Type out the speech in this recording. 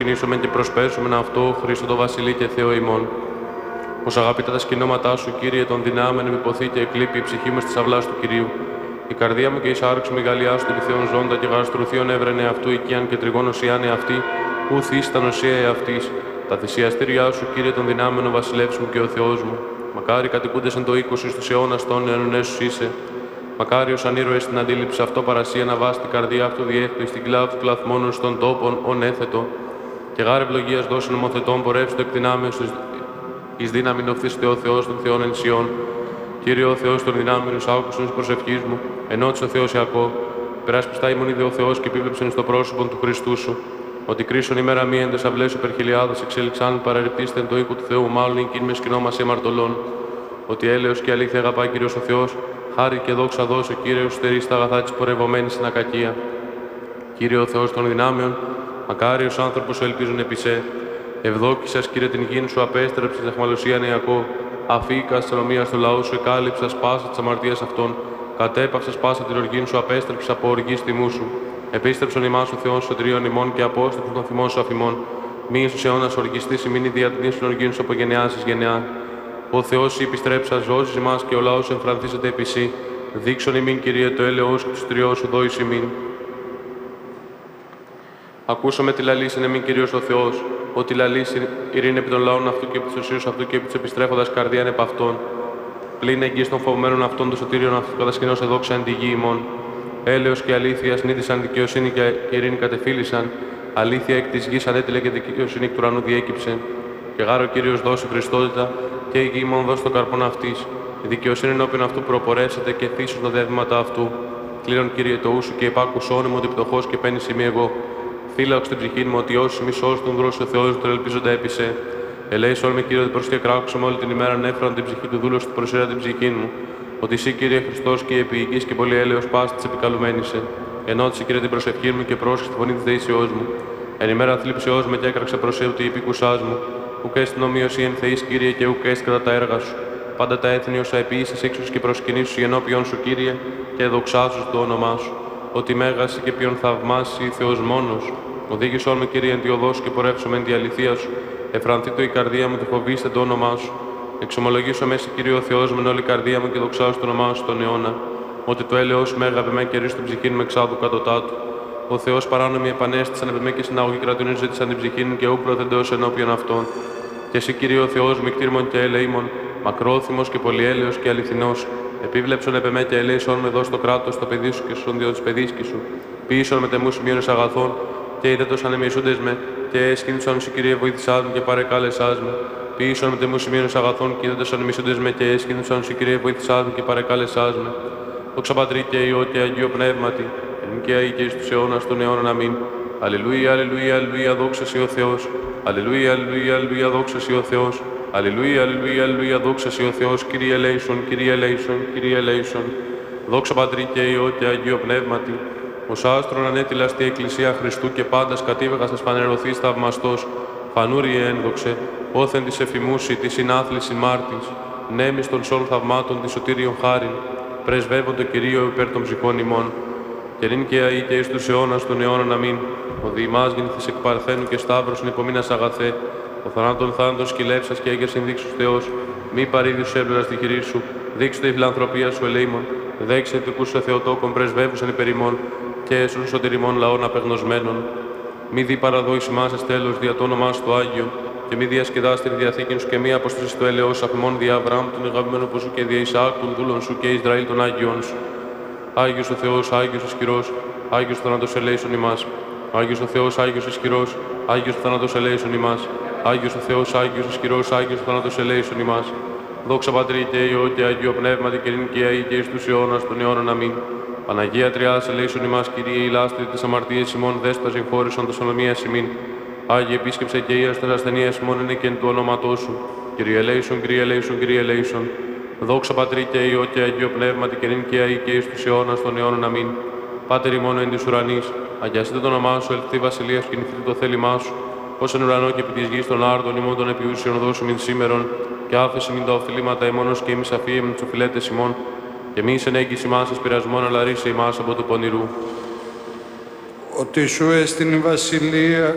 προσκυνήσουμε και προσπέσουμε αυτό, Χριστό το Βασιλεί και Θεό ημών. Ως αγαπητά τα σκηνώματά σου, Κύριε, των δυνάμεων υπόθη και εκλείπει η ψυχή μου τη αυλά του Κυρίου. Η καρδία μου και η σάρξη μου η γαλιά του τη Θεόν ζώντα και γαστρουθείων έβρενε αυτού οικίαν και τριγώνος ιάνε αυτή, ου θείς τα νοσία εαυτής. Τα θυσιαστήριά σου, Κύριε, των δυνάμεων ο βασιλεύς μου και ο Θεός μου. Μακάρι κατοικούντες εν το 20 στους αιώνας των αιώνων σου είσαι. Μακάριος αν ήρωες στην αντίληψη αυτό παρασία να βάσει την καρδιά αυτού διέχτου εις την κλάβη του κλαθμόνων στον τόπον ον έθετο. Και γάρε ευλογίας δώσει νομοθετών πορεύσου εκ δυνάμεως εις δύναμη νοφθήστε ο Θεός των Θεών εν Σιών. Κύριε ο Θεός των δυνάμεων εις άκουσον εις προσευχής μου, ενώτησε ο Θεός Ιακώβ. Περάσπιστα ημών είδε ο Θεός και επίβλεψεν στο πρόσωπο του Χριστού σου. Ότι κρίσον ημέρα μη εν τες αυλές υπερχιλιάδας εξέλιξαν παραρρυπτήστε εν το οίκο του Θεού, μάλλον εκείνη με σκηνό μας έμαρτωλών. Ότι έλεος και αλήθεια αγαπά Κύριος ο Θεός, χάρη και δόξα δώσε Κύριος στερεί στα αγαθά της πορευομένης στην ακακία. Κύριε ο Θεός των δυνάμεων, μακάριος άνθρωπος σου ελπίζουν επί σε. Ευδόκησας, Κύριε, την γην σου απέστρεψες αχμαλωσίαν Ιακώβ. Αφήκα αστυνομία στο λαό σου, εκάλυψας πάσα της αμαρτίας αυτών. Κατέπαυσας πάσα την οργήν σου, απέστρεψες από οργής τιμού σου. Επίστρεψον ημάς ο Θεός σωτηρίων ημών και απόστρεψον των θυμών σου αφημών. Μη εις τους αιώνας οργιστής ημίν η διατηνής των οργήν σου από γενεάς εις γενεά. Ο Θεός επιστρέψας ζώσεις ημάς και ο λαός εμφρανθήσεται επί σύ. Δείξον ημίν, Κύριε, το έλεος και τους τριός σου δώης ημίν. Ακούσαμε τη λαλήσιν εμήν Κύριος ο Θεός, ότι λαλήσιν ειρήνη επί των λαών αυτού και επί της ουσίως αυτού και επί της επιστρέφοντας καρδίαν επ' αυτών. Πλην εγγύς των φοβμένων αυτών, των σωτήριων αυτού κατασκηνώς εδόξα εν τη γη ημών. Έλεος και αλήθεια συνείδησαν, δικαιοσύνη και ειρήνη κατεφύλησαν. Αλήθεια εκ της γης ανέτειλε και δικαιοσύνη εκ του ουρανού διέκυψε. Και γάρο Κύριος δώσει Χριστότητα και η γη ημών δώσει το καρπόν αυτής. Η δικαιοσύνη ενώπιον αυτού προπορεύσεται και θύσουν τα δεύματα αυτού. Κλήρων, Κύριε, το ούσου και υπάκου όνειμο ότι πτωχός και παίρνει σημεί εγώ. Φύλαξ την ψυχή μου ότι όσοι μισός τον δρόσο Θεός τον ελπίζοντα έπεισε. Ελέησον με, Κύριε, ότι προς και κράξουμε όλη την ημέρα νέφραν την ψυχή του δούλου του προσέρα την ψυχή μου. Ότι εσύ, Κύριε Χριστός και η επίοικης και πολύ έλεος πάστη της επικαλουμένησε. Ενώτησε, Κύριε, την προσευχή μου και πρόσχεσαι τη φωνή της δεήσεώς μου. Εν ημέρα θλίψεώς με και έκραξε προς ότι η επίκουσάς μου. Ουκ έστιν ομοίωση εν θεής, Κύριε, και ουκ έστιν κατά τα έργα σου. Πάντα τα έθνη όσα επίησες έξω και προσκυνήσεις ενώπιον σου, Κύριε, και δοξάσου το όνομά σου. Ότι μέγασε και ποιον θαυμάσει Θεός μόνος. Οδήγησόν με, Κύριε, εν τη οδός και πορεύσομαι εν τη αληθεία σου. Εφρανθεί το η καρδία μου και φοβήστε το όνομά σου. Εξομολογήσω μέσα, Κύριε ο Θεός με όλη η καρδία μου και δοξάσου το όνομά σου τον αιώνα. Ότι το έλεος μέγαβε με και ρίστο ψυχήν με εξάδου κατωτάτου. Ο Θεός παράνομοι επανέστησαν επί με και συναγωγή κρατούν ζήτησαν την ψυχήν και ου προθεντέως ενώπιον αυτών. Και εσύ, Κύριε ο Θεός, μικτήρμον και ελεήμον, μακρόθυμος και πολυέλεος και αληθινός. Επίβλεψον επ' εμέ και ελέησον με δώσει το κράτος το παιδί σου και στον Διό της παιδίσκη σου. Ποιήσον με τεμού σημείωνες αγαθών και είδετος ανεμισούντες με και έσκυνησον σου, Κύριε, βοήθησάς μου και παρεκάλεσάς με. Ποιήσον με τεμού σημείωνες αγαθών και είδετος ανεμισούντες με και έσκυνησον σου, Κύριε, βοήθησάς μου και παρεκάλεσάς με. Δόξα Πατρί και Υιό και Αγίο Πνεύματι, εν και αεί και εις τους αιώνας των αιώνων. Αμήν. Αλληλούια, αλληλούια, αλληλούια, δόξα σοι ο Θεός. Αλληλούια, αλληλούια, αλληλούια, δόξα σοι ο Θεός. Αλληλούια, αλληλούια, αλληλούια, δόξα σοι ο Θεός. Κύριε ελέησον, Κύριε ελέησον, Κύριε ελέησον. Δόξα Πατρί και Υιό και Αγίο Πνεύματι. Ως άστρον ανέτειλα στη Εκκλησία Χριστού και πάντας κατήβεγας φανερωθείς θαυμαστός. Φανούριε ένδοξε, όθεν της εφημούση, τη συνάθληση μάρτης. Νέμις των σόλ θαυμάτων τη σωτήριον χάριν. Πρεσβεύον το Κυρίο υπέρ των ψυχών ημών. Και νυν και αεί και εις τους αιώνας των αιώνων. Αμήν. Ο διημάς γεννηθείς εκ παρθένου και σταύρος υπομείνας αγαθέ. Ο θανάτων θάνατον σκυλεύσας και έγκαιρ συνδείξους Θεός. Μη παρήδιους έμπλερα στη χειρή σου. Δείξου τη φιλανθρωπία σου ελεήμων. Δέξε του σε Θεοτόκον πρεσβεύουσαν υπερ ημών και έσουν σωτηριμών λαών απεγνωσμένων. Μη δι παραδόης ημάς τέλος δια το όνομά σου το Άγιο. Και μη διασκεδάς την διαθήκη σου και μη αποστήσεις το έλεος αφημών δια Αβραάμ τον αγαπημένο που σου και δια Ισαάκ των δούλων σου και Ισραήλ των Άγιων σου. Άγιος ο Θεός, Άγιος ισχυρός, Άγιος ο θάνατος ελέησον ημάς. Άγιος ο Θεός, Άγιος ισχυρός, Άγιος ο θάνατος ελέησον ημάς. Άγιος ο Θεός, Άγιος ισχυρός, Άγιος ο θάνατος ελέησον ημάς. Δόξα Πατρί και Υιό και Αγίο Πνεύματι και νυν και αεί και εις τους αιώνας των αιώνων. Αμήν. Παναγία Τριάς ελέησον ημάς, Κύριε, η λάστη της αμαρτίας ημών, δέσποτα συγχώρησον τα σωνομίας ημίν. Άγιε επίσκεψε και ίας τας ασθενείας ημών είναι και εν του ονόματός σου. Κύριε ελέησον, Κύριε ελέησον, Κύριε ελέησον. Δόξα Πατρί και Υιό και Αγίο Πνεύματι και νυν και αεί και εις τους αιώνας των αιώνων. Αμήν. Πάτερ ημών εν της ουρανής, αγιαστείτε το όνομά σου, ελθθεί βασιλεία σου και νυθείτε το θέλημά σου. Ως εν ουρανό και επί της γης των άρτων ημών των επιούσιων δώσου μην σήμερον, και άφεση μην τα οφειλήματα ημώνος και ημις αφίε με τους οφειλέτες ημών, και μη εισεν έγκυς ημάς εις πειρασμόν, αλλά ρίσε ημάς από του πονηρού. Ότι σου εστιν η βασιλεία